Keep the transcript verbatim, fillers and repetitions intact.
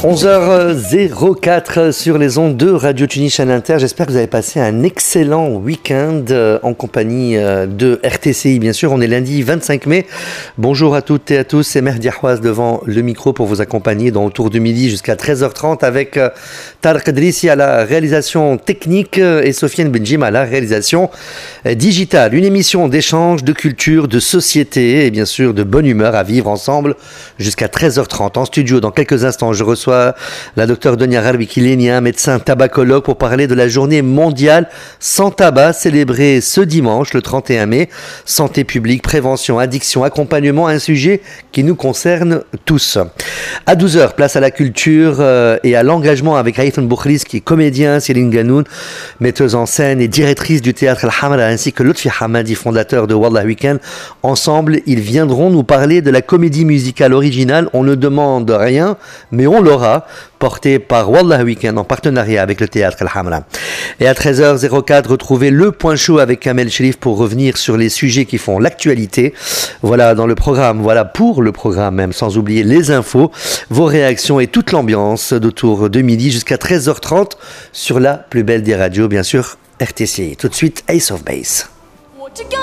onze heures zéro quatre sur les ondes de Radio Tunis Inter. J'espère que vous avez passé un excellent week-end en compagnie de R T C I. Bien sûr, on est lundi vingt-cinq mai. Bonjour à toutes et à tous. C'est Mehdi Ahouaz devant le micro pour vous accompagner dans Autour du Midi jusqu'à treize heures trente avec Tarek Drissi à la réalisation technique et Sofiane Benjim à la réalisation digitale. Une émission d'échange, de culture, de société et bien sûr de bonne humeur à vivre ensemble jusqu'à treize heures trente. En studio, dans quelques instants, je reçois la docteure Donia Rarbikilenia, médecin tabacologue, pour parler de la journée mondiale sans tabac célébrée ce dimanche, le trente et un mai. Santé publique, prévention, addiction, accompagnement, un sujet qui nous concerne tous. À douze heures, place à la culture euh, et à l'engagement avec Haïthan Boukhlis, qui est comédien, Céline Ganoun, metteuse en scène et directrice du théâtre Al-Hamra, ainsi que Lutfi Hamadi, fondateur de Wallah Weekend. Ensemble, ils viendront nous parler de la comédie musicale originale On ne demande rien, mais on l'aura, porté par Wallah Weekend en partenariat avec le théâtre Al-Hamra. Et à treize heures quatre, retrouvez le point chaud avec Kamel Sherif pour revenir sur les sujets qui font l'actualité. Voilà dans le programme, voilà pour le programme même, sans oublier les infos, vos réactions et toute l'ambiance d'Autour de Midi jusqu'à treize heures trente sur la plus belle des radios, bien sûr, R T C I. Tout de suite, Ace of Base.